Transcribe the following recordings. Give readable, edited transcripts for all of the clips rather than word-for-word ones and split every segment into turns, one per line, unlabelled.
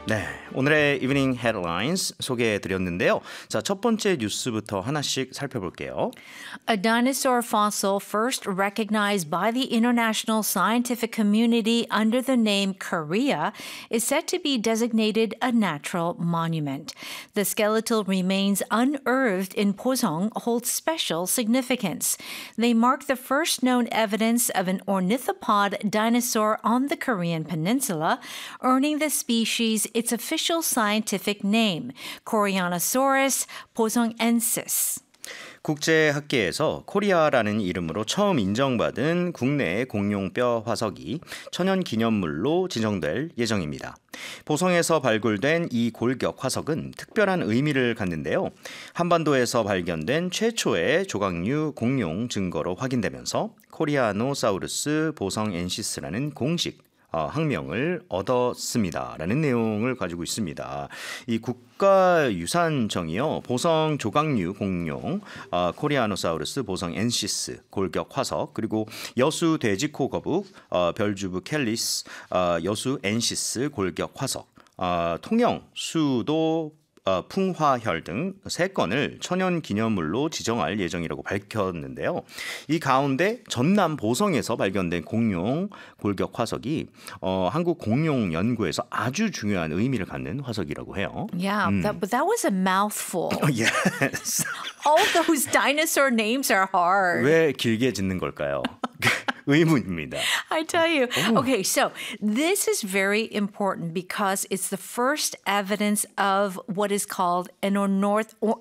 네, 오늘의 이브닝 헤드라인스 소개해드렸는데요. 자, 첫 번째 뉴스부터 하나씩 살펴볼게요.
A dinosaur fossil first recognized by the international scientific community under the name Korea is set to be designated a natural monument. The skeletal remains unearthed in Posong hold special significance. They mark the first known evidence of an ornithopod dinosaur on the Korean peninsula, earning the species its official scientific name, Koreanosaurus posongensis.
국제학계에서 코리아라는 이름으로 처음 인정받은 국내의 공룡뼈 화석이 천연기념물로 지정될 예정입니다. 보성에서 발굴된 이 골격 화석은 특별한 의미를 갖는데요. 한반도에서 발견된 최초의 조각류 공룡 증거로 확인되면서 코리아노사우루스 보성엔시스라는 공식 학명을 얻었습니다라는 내용을 가지고 있습니다. 이 국가유산청이요. 보성 조각류 공룡 코리아노사우루스 보성 엔시스 골격 화석 그리고 여수 돼지코 거북 별주부 켈리스 여수 엔시스 골격 화석 통영 수도 풍화혈 등 3건을 천연기념물로 지정할 예정이라고 밝혔는데요. 이 가운데 전남 보성에서 발견된 공룡 골격 화석이 한국 공룡 연구에서 아주 중요한 의미를 갖는 화석이라고 해요.
Yeah, that was a mouthful.
Yes.
All those dinosaur names are hard.
왜 길게 짓는 걸까요? 의문입니다.
I tell you. Okay, so this is very important because it's the first evidence of what is called an ornithopod.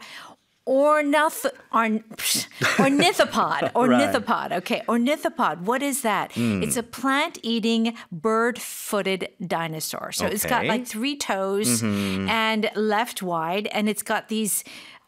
Ornithopod. Okay, ornithopod. What is that? It's a plant-eating, bird-footed dinosaur. So it's got like 3 toes and left wide, and it's got these.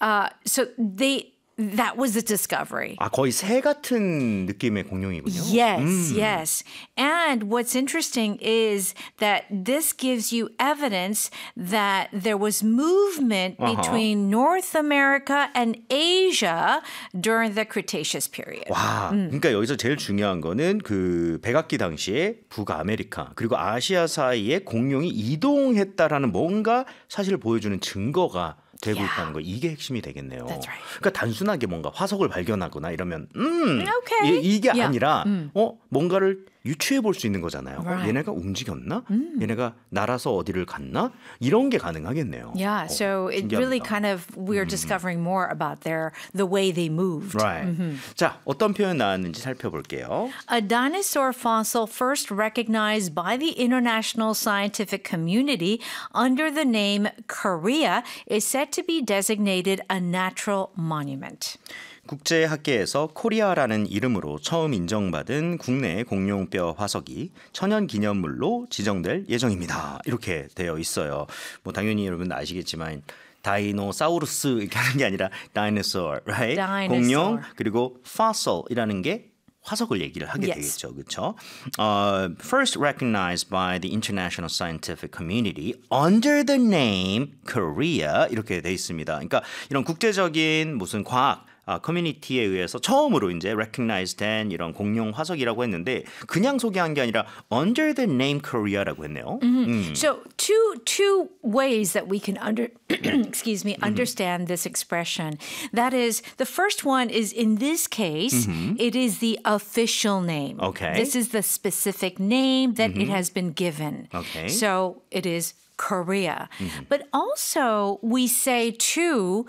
That was the discovery.
거의 새 같은 느낌의 공룡이군요.
Yes, yes. And what's interesting is that this gives you evidence that there was movement between North America and Asia during the Cretaceous period.
와, 그러니까 여기서 제일 중요한 거는 그 백악기 당시에 북아메리카 그리고 아시아 사이에 공룡이 이동했다라는 뭔가 사실을 보여주는 증거가 되고 있다는 거 이게 핵심이 되겠네요.
That's right.
그러니까 단순하게 뭔가 화석을 발견하거나 이러면
Okay.
이게 아니라 뭔가를 유추해 볼 수 있는 거잖아요.
Right.
얘네가 움직였나? 얘네가 날아서 어디를 갔나? 이런 게 가능하겠네요.
Yeah, so it
신기합니다.
really kind of we're discovering more about the way they moved.
Right. 자, 어떤 표현 나왔는지 살펴볼게요.
A dinosaur fossil first recognized by the international scientific community under the name Korea is set to be designated a natural monument.
국제학계에서 코리아라는 이름으로 처음 인정받은 국내 공룡뼈 화석이 천연기념물로 지정될 예정입니다. 이렇게 되어 있어요. 뭐 당연히 여러분 아시겠지만 다이노사우루스 이렇게 하는 게 아니라 dinosaur, right?
Dinosaur.
공룡 그리고 fossil이라는 게 화석을 얘기를 하게
Yes.
되겠죠. 그렇죠? First recognized by the international scientific community under the name Korea 이렇게 돼 있습니다. 그러니까 이런 국제적인 무슨 과학 커뮤니티에 의해서 처음으로 이제 recognize 된 이런 공룡 화석이라고 했는데 그냥 소개한 게 아니라 under the name Korea라고 했네요.
So two ways that we can understand this expression. That is, the first one is in this case, it is the official name.
Okay.
This is the specific name that it has been given.
Okay.
So it is Korea. But also we say too,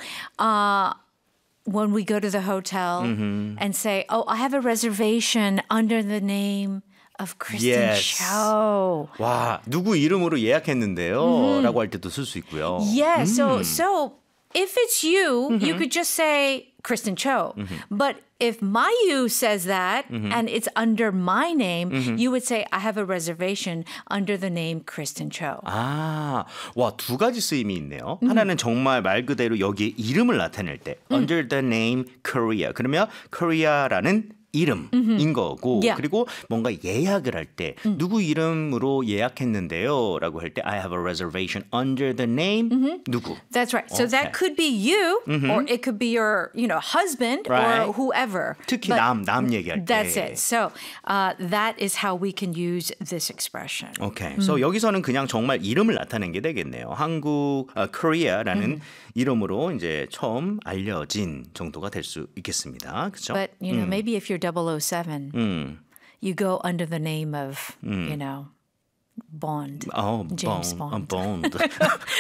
when we go to the hotel and say, oh, I have a reservation under the name of Kristen
Yes.
Cho.
와, 누구 이름으로 예약했는데요. 라고 할 때도 쓸 수 있고요.
Yeah, so if it's you, you could just say Kristen Cho. But if Mayu says that and it's under my name, you would say I have a reservation under the name Kristen Cho.
와, 2가지 쓰임이 있네요. 하나는 정말 말 그대로 여기에 이름을 나타낼 때 under the name Korea. 그러면 Korea라는 이름인 거고
Yeah.
그리고 뭔가 예약을 할 때 누구 이름으로 예약했는데요 라고 할 때 I have a reservation under the name 누구.
That's right. So that could be you, or it could be your, husband
Right.
or whoever.
특히
But
남 얘기할 때.
That's it. So that is how we can use this expression.
오케이. So 여기서는 그냥 정말 이름을 나타낸 게 되겠네요. 한국 Korea라는 이름으로 이제 처음 알려진 정도가 될 수 있겠습니다. 그렇죠?
But, maybe if you're 007, you go under the name of, Bond.
Oh,
James Bond.
Bond.